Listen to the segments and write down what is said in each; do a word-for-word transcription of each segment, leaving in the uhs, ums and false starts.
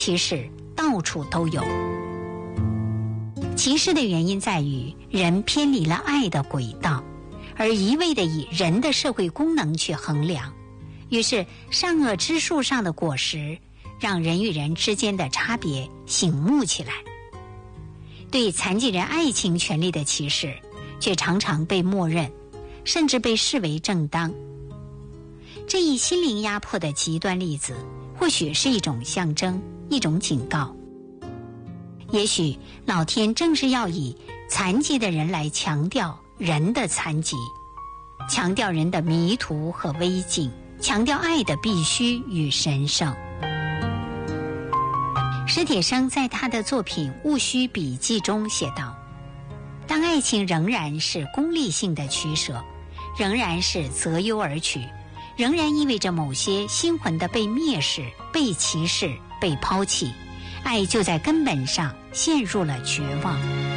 歧视到处都有。歧视的原因在于人偏离了爱的轨道，而一味地以人的社会功能去衡量，于是善恶之树上的果实让人与人之间的差别醒目起来。对残疾人爱情权利的歧视却常常被默认，甚至被视为正当。这一心灵压迫的极端例子或许是一种象征，一种警告。也许老天正是要以残疾的人来强调人的残疾，强调人的迷途和危境，强调爱的必须与神圣。史铁生在他的作品《戊戌笔记》中写道，当爱情仍然是功利性的取舍，仍然是择优而取，仍然意味着某些心魂的被蔑视、被歧视、被抛弃，爱就在根本上陷入了绝望。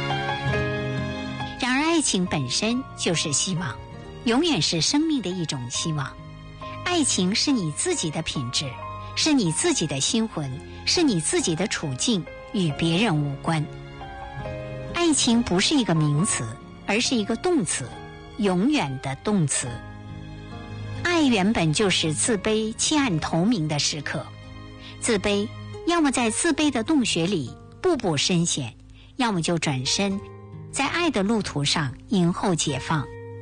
然而爱情本身就是希望，永远是生命的一种希望。爱情是你自己的品质，是你自己的心魂，是你自己的处境，与别人无关。爱情不是一个名词，而是一个动词，永远的动词。爱原本就是自卑弃暗投明的时刻，自卑要么在自卑的洞穴里步步深陷，要么就转身在爱的路途上迎候解放。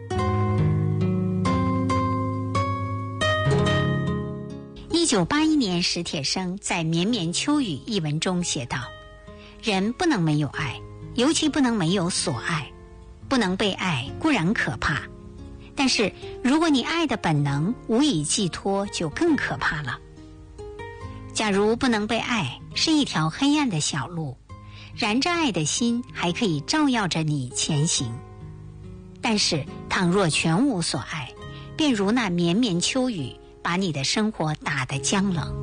一九八一年，史铁生在《绵绵秋雨》一文中写道，人不能没有爱，尤其不能没有所爱。不能被爱固然可怕，但是如果你爱的本能无以寄托，就更可怕了。假如不能被爱是一条黑暗的小路，燃着爱的心还可以照耀着你前行。但是倘若全无所爱，便如那绵绵秋雨，把你的生活打得僵冷。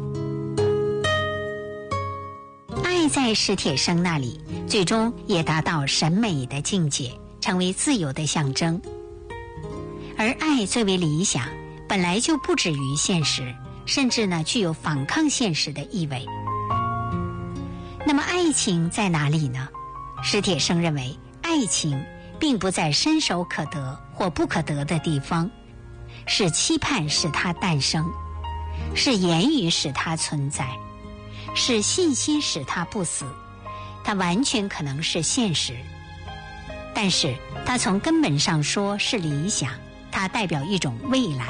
爱在史铁生那里最终也达到审美的境界，成为自由的象征。而爱作为理想，本来就不止于现实，甚至呢具有反抗现实的意味。那么爱情在哪里呢？史铁生认为，爱情并不在伸手可得或不可得的地方，是期盼使它诞生，是言语使它存在，是信心使它不死。它完全可能是现实，但是它从根本上说是理想，它代表一种未来。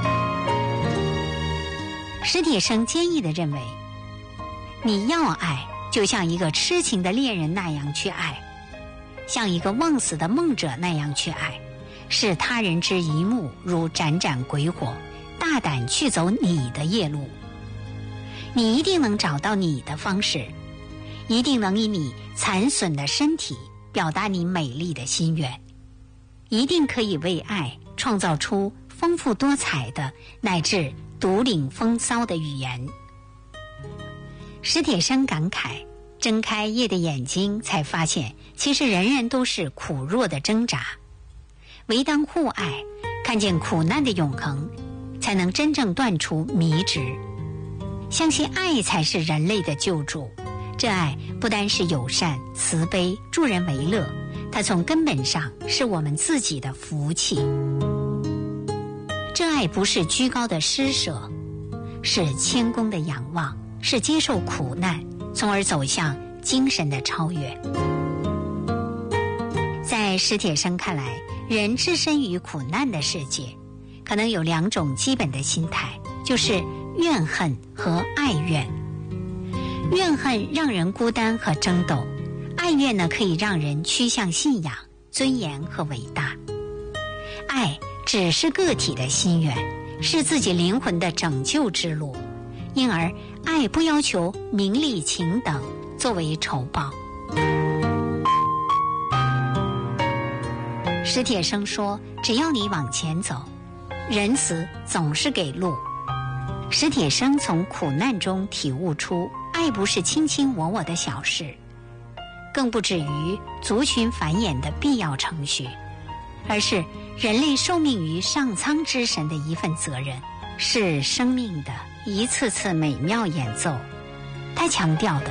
史铁生坚毅地认为，你要爱，就像一个痴情的恋人那样去爱，像一个忘死的梦者那样去爱，视他人之一目如盏盏鬼火，大胆去走你的夜路。你一定能找到你的方式，一定能以你残损的身体表达你美丽的心愿，一定可以为爱创造出丰富多彩的乃至独领风骚的语言。史铁生感慨，睁开夜的眼睛，才发现其实人人都是苦弱的挣扎，唯当互爱，看见苦难的永恒，才能真正断除迷执。相信爱才是人类的救助，这爱不单是友善、慈悲、助人为乐，它从根本上是我们自己的福气。这爱不是居高的施舍，是谦恭的仰望，是接受苦难，从而走向精神的超越。在史铁生看来，人置身于苦难的世界，可能有两种基本的心态，就是怨恨和爱怨。怨恨让人孤单和争斗，爱怨呢可以让人趋向信仰、尊严和伟大。爱只是个体的心愿，是自己灵魂的拯救之路，因而爱不要求名利情等作为酬报。史铁生说，只要你往前走，仁慈总是给路。史铁生从苦难中体悟出，爱不是卿卿我我的小事，更不止于族群繁衍的必要程序，而是人类受命于上苍之神的一份责任，是生命的一次次美妙演奏， 他强调的